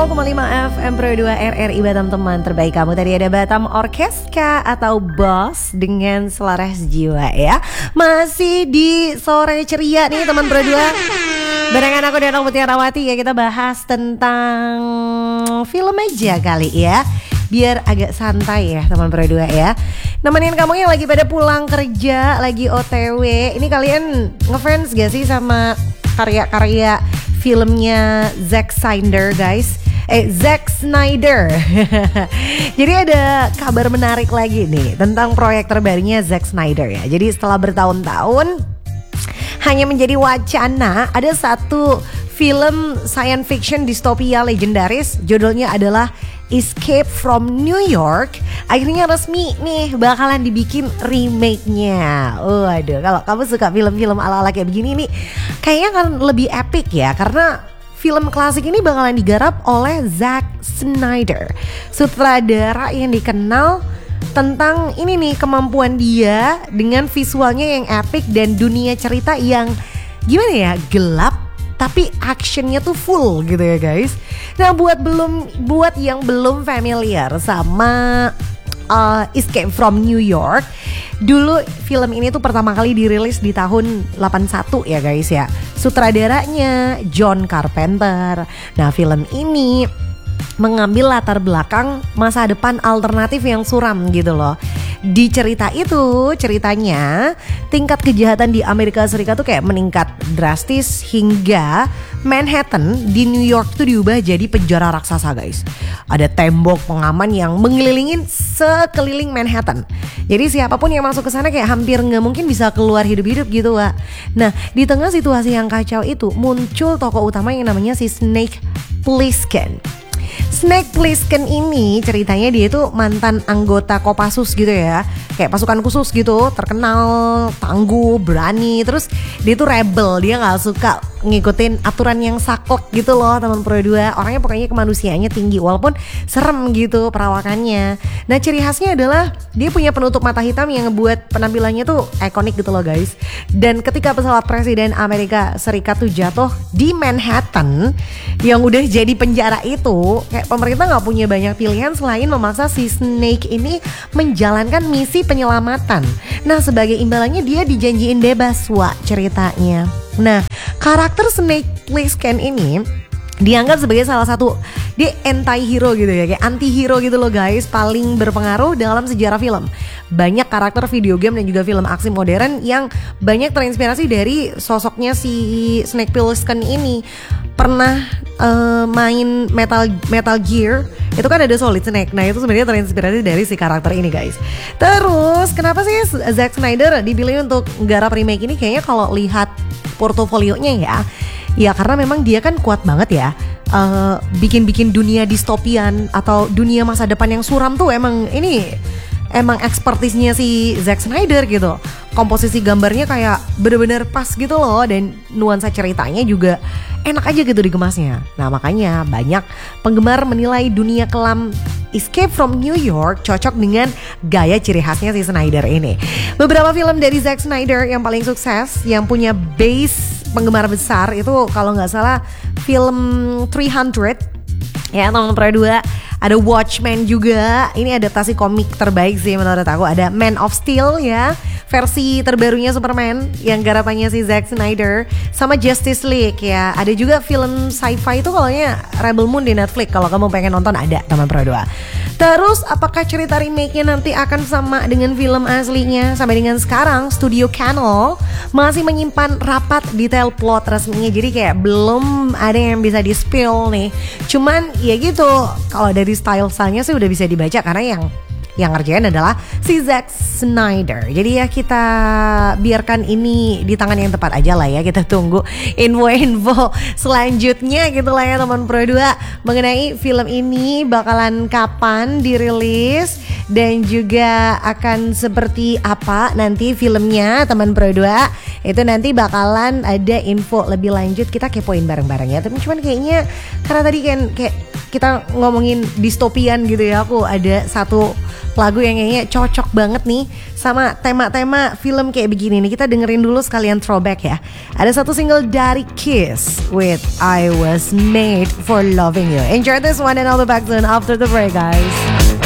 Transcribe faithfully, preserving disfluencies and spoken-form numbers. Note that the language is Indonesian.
nol koma lima F M Pro dua R R I Batam, teman terbaik kamu. Tadi ada Batam Orkeska atau Boss dengan Selaras Jiwa ya. Masih di sore ceria nih teman Pro dua. Barengan aku dan Mutiara Rawati ya, kita bahas tentang film aja kali ya. Biar agak santai ya teman Pro dua ya. Nemenin kamu yang lagi pada pulang kerja, lagi O T W. Ini kalian ngefans gak sih sama karya-karya filmnya Zack Snyder guys? Eh Zack Snyder. Jadi ada kabar menarik lagi nih tentang proyek terbarunya Zack Snyder ya. Jadi setelah bertahun-tahun hanya menjadi wacana, ada satu film science fiction distopia legendaris, judulnya adalah Escape from New York. Akhirnya resmi nih bakalan dibikin remake-nya. Waduh, kalau kamu suka film-film ala-ala kayak begini nih, kayaknya kan lebih epic ya, karena film klasik ini bakalan digarap oleh Zack Snyder, sutradara yang dikenal tentang ini nih, kemampuan dia dengan visualnya yang epic dan dunia cerita yang gimana ya, gelap tapi actionnya tuh full gitu ya guys. Nah buat belum buat yang belum familiar sama uh, Escape from New York, dulu film ini tuh pertama kali dirilis di tahun delapan puluh satu ya guys ya. Sutradaranya John Carpenter. Nah film ini mengambil latar belakang masa depan alternatif yang suram gitu loh. Di cerita itu, ceritanya tingkat kejahatan di Amerika Serikat tuh kayak meningkat drastis hingga Manhattan di New York tuh diubah jadi penjara raksasa guys. Ada tembok pengaman yang mengelilingin sekeliling Manhattan. Jadi siapapun yang masuk ke sana kayak hampir nggak mungkin bisa keluar hidup-hidup gitu Wak. Nah di tengah situasi yang kacau itu muncul tokoh utama yang namanya si Snake Plissken. Snake Plissken ini ceritanya dia itu mantan anggota Kopassus gitu ya, kayak pasukan khusus gitu, terkenal, tangguh, berani. Terus dia tuh rebel, dia gak suka ngikutin aturan yang saklek gitu loh teman Pro dua. Orangnya pokoknya kemanusiaannya tinggi walaupun serem gitu perawakannya. Nah ciri khasnya adalah dia punya penutup mata hitam yang ngebuat penampilannya tuh ikonik gitu loh guys. Dan ketika pesawat Presiden Amerika Serikat tuh jatuh di Manhattan yang udah jadi penjara itu, kayak pemerintah gak punya banyak pilihan selain memaksa si Snake ini menjalankan misi penyelamatan. Nah sebagai imbalannya dia dijanjiin bebas Wak ceritanya. Nah karakter Snake Plissken ini dianggap sebagai salah satu, dia anti-hero gitu ya, kayak anti-hero gitu loh guys, paling berpengaruh dalam sejarah film. Banyak karakter video game dan juga film aksi modern yang banyak terinspirasi dari sosoknya si Snake Plissken ini. Pernah uh, main Metal Metal Gear, itu kan ada Solid Snake. Nah itu sebenarnya terinspirasi dari si karakter ini guys. Terus kenapa sih Zack Snyder dipilih untuk nggarap remake ini? Kayaknya kalau lihat portofolionya ya, ya karena memang dia kan kuat banget ya, uh, bikin-bikin dunia distopian atau dunia masa depan yang suram tuh emang ini emang ekspertisnya si Zack Snyder gitu. Komposisi gambarnya kayak bener-bener pas gitu loh, dan nuansa ceritanya juga enak aja gitu digemasnya. Nah makanya banyak penggemar menilai dunia kelam Escape from New York cocok dengan gaya ciri khasnya si Snyder ini. Beberapa film dari Zack Snyder yang paling sukses, yang punya base penggemar besar itu kalau nggak salah film tiga ratus ya teman Pro dua. Ada Watchmen juga, ini adaptasi komik terbaik sih menurut aku. Ada Man of Steel ya, versi terbarunya Superman yang garapannya si Zack Snyder, sama Justice League ya. Ada juga film sci-fi itu kalaunya Rebel Moon di Netflix, kalau kamu pengen nonton ada teman Pro dua. Terus apakah cerita remake-nya nanti akan sama dengan film aslinya? Sampai dengan sekarang Studio Canal masih menyimpan rapat detail plot resminya, jadi kayak belum ada yang bisa di-spill nih. Cuman ya gitu, kalau dari style-stylenya sih udah bisa dibaca karena yang yang ngerjain adalah si Zack Snyder. Jadi ya kita biarkan ini di tangan yang tepat aja lah ya. Kita tunggu info-info selanjutnya gitu lah ya teman Pro dua, mengenai film ini bakalan kapan dirilis dan juga akan seperti apa nanti filmnya teman Pro dua. Itu nanti bakalan ada info lebih lanjut, kita kepoin bareng-bareng ya. Tapi cuman kayaknya karena tadi kan kayak kita ngomongin distopian gitu ya, aku ada satu lagu yang kayaknya cocok banget nih sama tema-tema film kayak begini nih. Kita dengerin dulu sekalian throwback ya. Ada satu single dari Kiss with I Was Made For Loving You. Enjoy this one and I'll be back soon after the break guys.